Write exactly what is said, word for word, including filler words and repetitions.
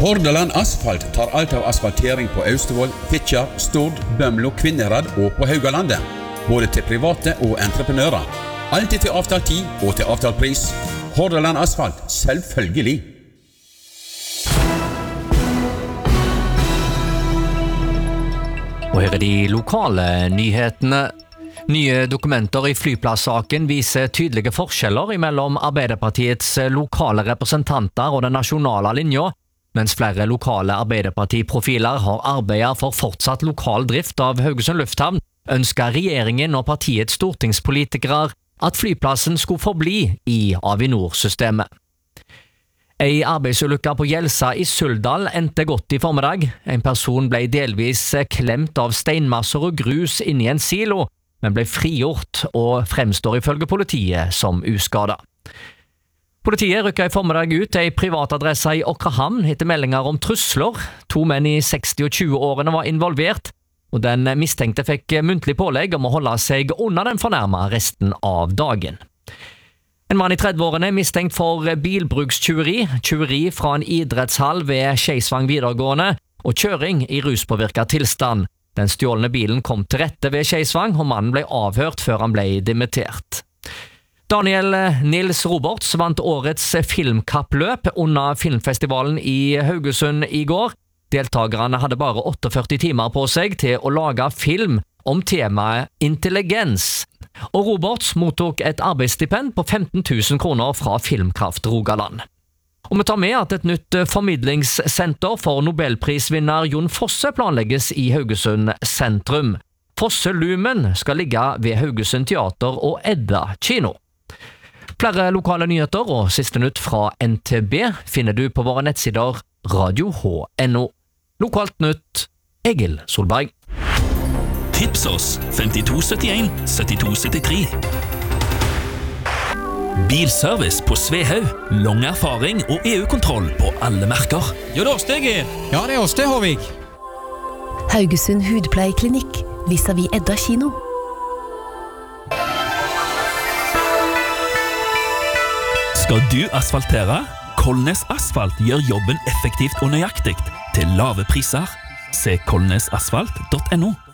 Hordaland Asfalt tar alt av asfaltering på Austevoll, Fitjar, Stord, Bømlo, Kvinnherad og på Haugalandet. Både til private og entreprenører. Alltid til avtalt tid og til avtalt pris. Hordaland Asfalt, selvfølgelig. Og her er de lokale nyhetene. Nye dokumenter i flyplasssaken viser tydelige forskjeller mellom Arbeiderpartiets lokale representanter og den nasjonale linja, mens flere lokale Arbeiderpartiprofiler har arbeidet for fortsatt lokal drift av Haugesund lufthavn, ønsker regjeringen og partiets stortingspolitikere at flyplassen skulle forbli i Avinor-systemet. En arbeidsulykke på Gjelsa i Suldal endte godt i formiddag. En person ble delvis klemt av steinmasser og grus inni en silo, men ble frigjort og fremstår ifølge politiet som uskadet. Politiet rykket i formiddag ut en privatadresse i Åkrehamn etter meldinger om trusler. To menn i seksti- og tjue-årene var involvert, og den mistenkte fikk muntlig pålegg om å holde seg unna den fornærmede resten av dagen. En mann i tredve-årene er mistenkt for bilbrukstyveri, tyveri fra en idrettshall ved Skeisvang videregående og kjøring i ruspåvirket tilstand. Den stjålne bilen kom til rette ved Skeisvang, og mannen ble avhørt før han ble dimittert. Daniel Nils Roberts vant årets filmkappløp under filmfestivalen i Haugesund i går. Deltagerne hadde bare førtiåtte timer på seg til å lage film om temaet intelligens. Og Roberts mottok et arbeidsstipend på femten tusen kroner fra Filmkraft Rogaland. Og vi tar med at et nytt formidlingssenter for Nobelprisvinner Jon Fosse planlegges i Haugesund sentrum. Fosse Lumen skal ligge ved Haugesund Teater og Edda kino. Flere lokale nyheter og siste nytt fra N T B finner du på våre nettsider radio h punktum n o. Lokalt nytt, Egil Solberg. Tips oss femtito syttien syttito syttitre. Bilservice på Svehaug. Lang erfaring og E U-kontroll på alle merker. Jo, det er oss det, Egil. Ja, det er oss det, Håvig. Haugesund hudpleieklinikk, vis-à-vis Edda kino. Skal du asfaltere? Kolnes Asfalt gjør jobben effektivt og nøyaktig til lave priser. Se kolnesasfalt punktum n o.